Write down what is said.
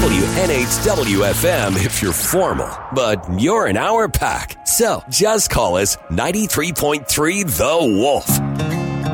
WNHW-FM if you're formal, but you're an hour pack. So just call us 93.3 The Wolf.